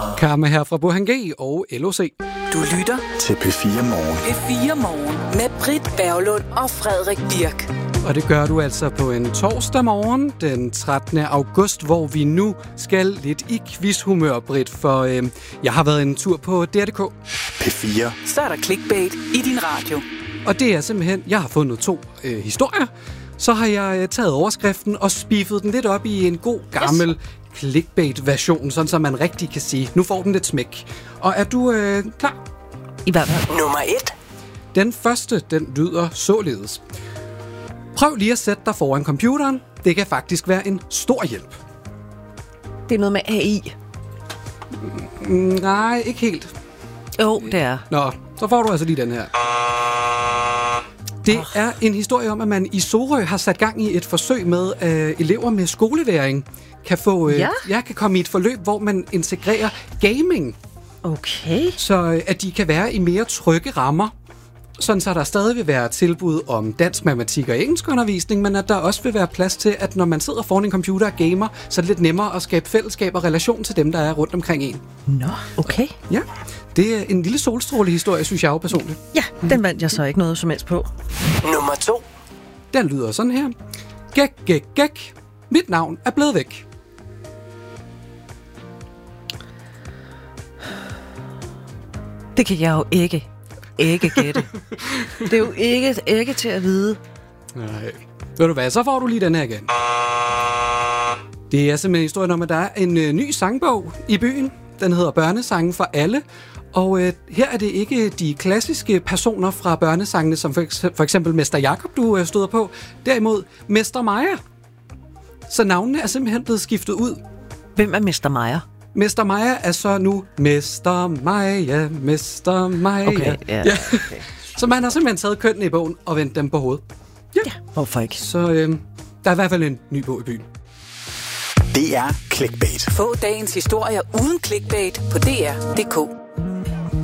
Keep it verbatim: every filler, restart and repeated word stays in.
Karma her fra Burhan G og L O C. Du lytter til P fire Morgen. P fire Morgen med Britt Berglund og Frederik Birk. Og det gør du altså på en torsdag morgen, den trettende august, hvor vi nu skal lidt i quizhumør, Britt, for øh, jeg har været en tur på D R punktum d k. P fire. Så er der clickbait i din radio. Og det er simpelthen, jeg har fundet to øh, historier, så har jeg øh, taget overskriften og spiffet den lidt op i en god gammel yes. clickbait-version, sådan så man rigtig kan sige, nu får den lidt smæk. Og er du øh, klar? I hvert fald. Nummer et. Den første, den lyder således. Prøv lige at sætte dig foran computeren. Det kan faktisk være en stor hjælp. Det er noget med A I. Mm, nej, ikke helt. Jo, det er. Nå, så får du altså lige den her. Det er en historie om, at man i Sorø har sat gang i et forsøg med, at øh, elever med skoleværing kan få, øh, ja. Ja, kan komme i et forløb, hvor man integrerer gaming. Okay. Så øh, at de kan være i mere trygge rammer. Sådan så der stadig vil være tilbud om dansk, matematik og engelsk undervisning, men at der også vil være plads til, at når man sidder foran en computer og gamer, så er det lidt nemmere at skabe fællesskab og relation til dem, der er rundt omkring en. Nå, okay. Ja, det er en lille solstrålehistorie, synes jeg jo personligt. Ja, den vandt jeg så ikke noget som helst på. Nummer to. Den lyder sådan her. Gæk, gæk, gæk. Mit navn er blevet væk. Det kan jeg jo ikke. Ikke gætte. Det er jo ikke, ikke til at vide. Nej. Ved du hvad, så får du lige den her igen. Det er simpelthen historien om, at der er en øh, ny sangbog i byen. Den hedder Børnesangen for alle. Og øh, her er det ikke de klassiske personer fra børnesangene, som for, eks- for eksempel Mester Jakob, du øh, støder på. Derimod Mester Maja. Så navnene er simpelthen blevet skiftet ud. Hvem er Mester Maja? Mester Maja er så nu Mester Maja, Mester Maja. Okay, ja. Ja. Okay. Så man har simpelthen taget kønnene i bogen og vendt dem på hovedet. Ja, ja hvorfor ikke? Så øh, der er i hvert fald en ny bog i byen. Det er clickbait. Få dagens historier uden clickbait på D R punktum d k.